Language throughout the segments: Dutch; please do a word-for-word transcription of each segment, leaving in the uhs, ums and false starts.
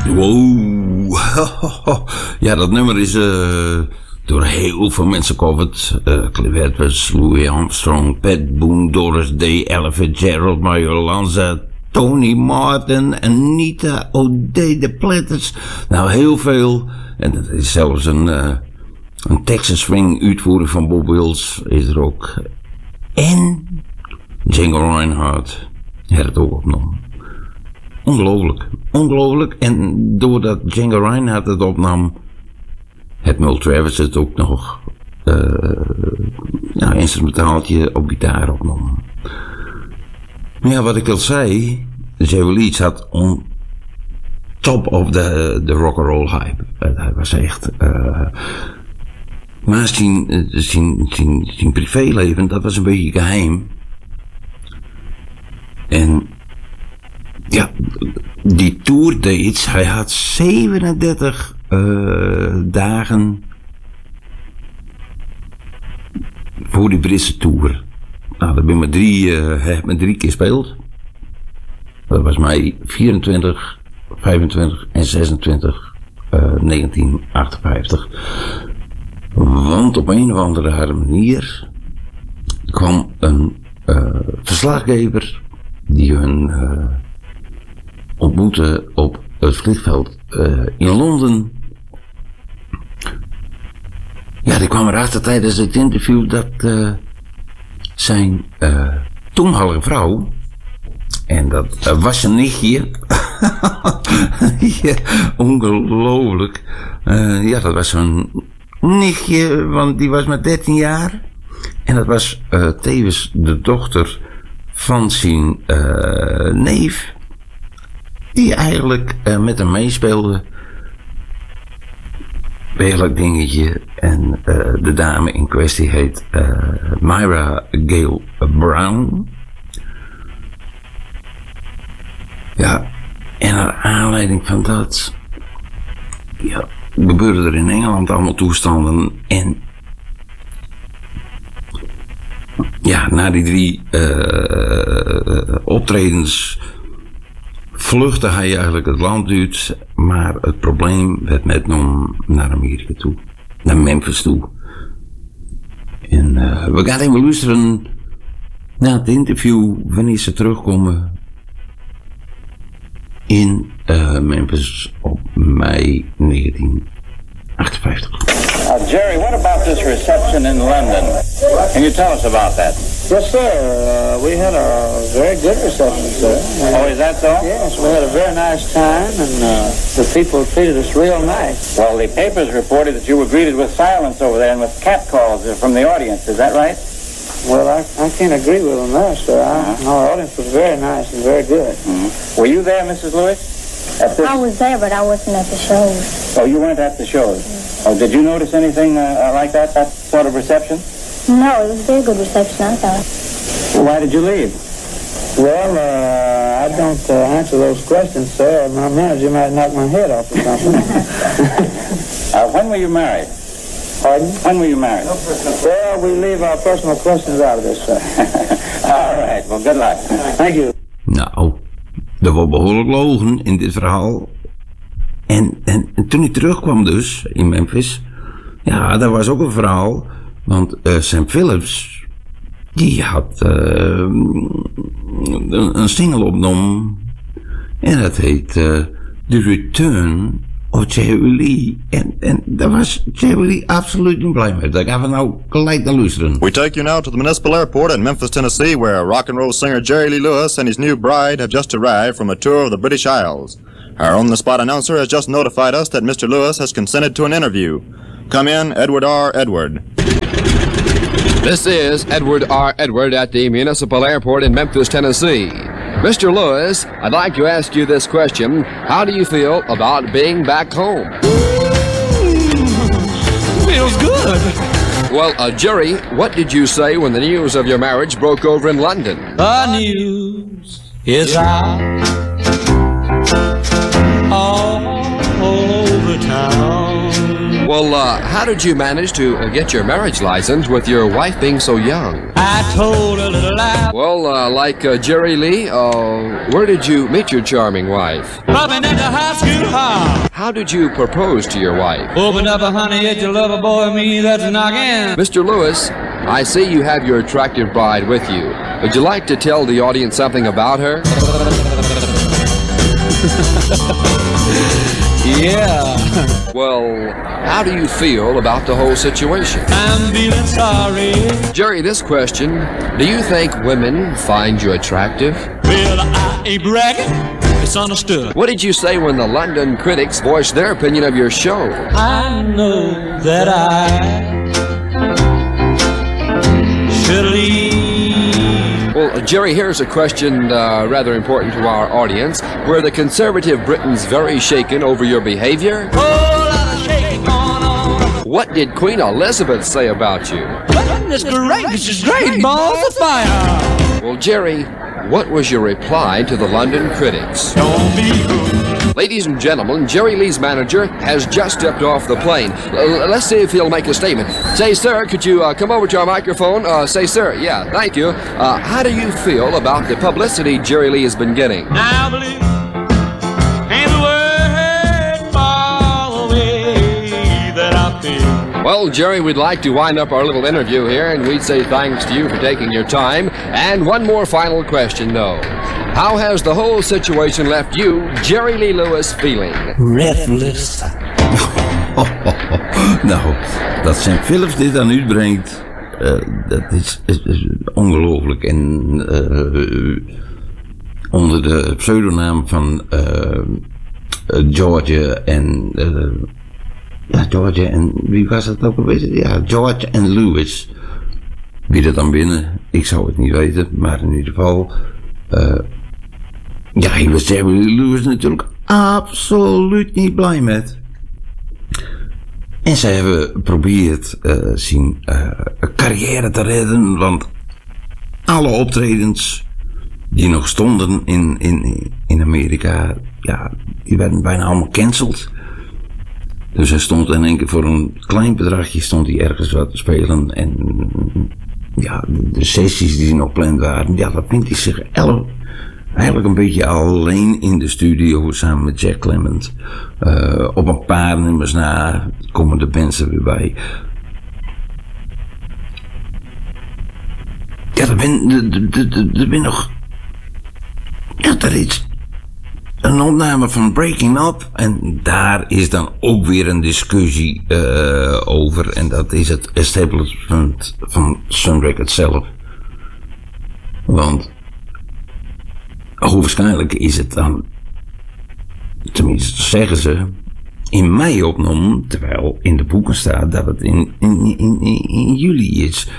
Wow. Ja, dat nummer is uh, door heel veel mensen gecoverd. Uh, Cliff Edwards, Louis Armstrong, Pat Boone, Doris Day, Ella Fitzgerald, Mario Lanza, Tony Martin, Anita O'Day, The Platters. Nou, heel veel. En dat is zelfs een, uh, een Texas Swing uitvoering van Bob Wills is er ook. En Django Reinhardt heeft het ook opgenomen. Ongelooflijk, ongelooflijk. En doordat Django Reinhardt het opnam, het Merle Travis het ook nog uh, ja, instrumentaaltje op gitaar opnam. Maar ja, wat ik al zei, Jerry Lee zat on top of de, de rock'n'roll hype. Uh, hij was echt... Uh, maar zijn, zijn, zijn, zijn privéleven, dat was een beetje geheim. En ja, die tourdates, hij had zevenendertig uh, dagen voor die Britse tour. Nou, dat ben ik met drie, uh, heb met drie keer gespeeld. Dat was mei vierentwintig, vijfentwintig en zesentwintig uh, negentien achtenvijftig. Want op een of andere manier kwam een uh, verslaggever die hun uh, ontmoette op het vliegveld uh, in Londen. Ja, die kwam erachter tijdens het interview dat uh, zijn uh, toenmalige vrouw, en dat uh, was een nichtje, ja, ongelooflijk, uh, ja, dat was zo'n nichtje, want die was maar dertien jaar en dat was uh, tevens de dochter van zijn uh, neef, die eigenlijk uh, met hem meespeelde. Heerlijk dingetje. En uh, de dame in kwestie heet uh, Myra Gale Brown. Ja, en naar aanleiding van dat, ja, gebeurde er in Engeland allemaal toestanden. En ja, na die drie uh, optredens vluchtte hij eigenlijk het land uit, maar het probleem werd metgenomen naar Amerika toe, naar Memphis toe. En uh, we gaan even luisteren naar het interview wanneer ze terugkomen in uh, Memphis op mei negentien achtenvijftig. Uh, Jerry, what about this reception in London? Can you tell us about that? Yes, sir. Uh, we had a very good reception, sir. Oh, is that so? Yes, we had a very nice time, and uh, the people treated us real nice. Well, the papers reported that you were greeted with silence over there and with catcalls from the audience. Is that right? Well, I, I can't agree with them there, sir. I, uh-huh. Our audience was very nice and very good. Mm-hmm. Were you there, Missus Lewis? At this? I was there, but I wasn't at the shows. Oh, you weren't at the shows? Mm-hmm. Oh, did you notice anything uh, like that, that sort of reception? No, it was a very good reception, I thought. Well, why did you leave? Well, uh, I don't uh, answer those questions, sir. My manager might knock my head off or something. uh, when were you married? Pardon? When were you married? Well, we leave our personal questions out of this, sir. All right, well, good luck. Thank you. Nou, er wordt behoorlijk logen in dit verhaal. En, en, en toen hij terugkwam dus in Memphis, ja, daar was ook een verhaal. Want uh, Sam Phillips, die had uh, een, een single opgenomen. En dat heet uh, The Return of Jerry Lee. En, en daar was Jerry Lee absoluut niet blij mee. Daar gaan we nou gelijk naar luisteren. We take you now to the municipal airport in Memphis, Tennessee, where rock and roll singer Jerry Lee Lewis and his new bride have just arrived from a tour of the British Isles. Our on-the-spot announcer has just notified us that Mister Lewis has consented to an interview. Come in, Edward R. Edward. This is Edward R. Edward at the Municipal Airport in Memphis, Tennessee. Mister Lewis, I'd like to ask you this question. How do you feel about being back home? Feels good. Well, uh, Jerry, what did you say when the news of your marriage broke over in London? The news is out all over town. Well, uh, how did you manage to uh, get your marriage license with your wife being so young? I told a little lie. Well, uh, like uh, Jerry Lee, uh, where did you meet your charming wife? Rubbing at the high school hall. How did you propose to your wife? Open up a honey, it's your lover boy, me that's knocking. Mister Lewis, I see you have your attractive bride with you. Would you like to tell the audience something about her? Yeah. Well, how do you feel about the whole situation? I'm feeling sorry. Jerry, this question, do you think women find you attractive? Well, I ain't bragging. It's understood. What did you say when the London critics voiced their opinion of your show? I know that I should leave. Well, Jerry, here's a question uh, rather important to our audience. Were the conservative Britons very shaken over your behavior? Whole lot of shaking going on. What did Queen Elizabeth say about you? Goodness gracious, great balls of fire. Well, Jerry, what was your reply to the London critics? Don't be rude. Ladies and gentlemen, Jerry Lee's manager has just stepped off the plane. L- let's see if he'll make a statement. Say, sir, could you uh, come over to our microphone? Uh, say, sir, yeah, thank you. Uh, how do you feel about the publicity Jerry Lee has been getting? Now believe ain't the word for the way that I feel. Well, Jerry, we'd like to wind up our little interview here, and we'd say thanks to you for taking your time. And one more final question, though. How has the whole situation left you, Jerry Lee Lewis, feeling? Breathless. Nou, dat Saint Phillips dit aan uitbrengt, uh, dat is, is, is ongelooflijk. En uh, onder de pseudonaam van uh, uh, George en... Uh, ja, George en... Wie was dat ook alweer? Ja, George en Lewis. Wie dat dan binnen? Ik zou het niet weten, maar in ieder geval... Uh, ja, hij was Jerry Lewis natuurlijk absoluut niet blij met. En ze hebben geprobeerd uh, zijn uh, carrière te redden, want alle optredens die nog stonden in, in, in Amerika, ja, die werden bijna allemaal cancelled. Dus hij stond in één keer voor een klein bedragje stond hij ergens wat te spelen en ja, de sessies die nog gepland waren, ja, dat vindt hij zich elf, eigenlijk een beetje alleen in de studio samen met Jack Clement. Uh, op een paar nummers na komen de bands er weer bij. Ja, er ben, er ben nog... Ja, er is een opname van Breaking Up en daar is dan ook weer een discussie uh, over en dat is het establishment van Sun Records zelf. Want hoogwaarschijnlijk is het dan, tenminste zeggen ze, in mei opgenomen, terwijl in de boeken staat dat het in, in, in, in, in juli is.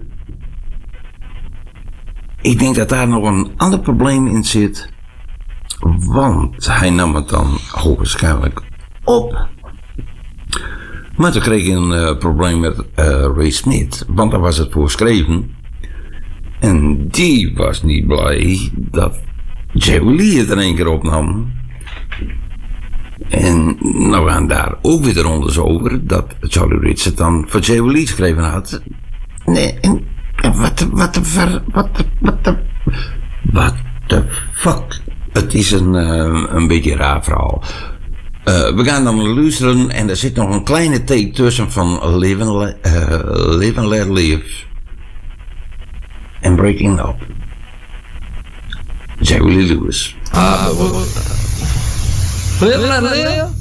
Ik denk dat daar nog een ander probleem in zit, want hij nam het dan hoogwaarschijnlijk op. Maar toen kreeg hij een uh, probleem met uh, Ray Smith, want daar was het voor geschreven. En die was niet blij dat Jerry Lee het er een keer opnam. En nou gaan daar ook weer de rondes over dat Charlie Rich het dan voor Jerry Lee geschreven had. Nee, en, en wat de, wat de, wat de, wat de, wat de fuck. Het is een, uh, een beetje een raar verhaal. Uh, we gaan dan luisteren en er zit nog een kleine take tussen van Live and, Le- uh, Live and Let Live en Breaking Up. Jerry Lee Lewis. Uh, live and let live.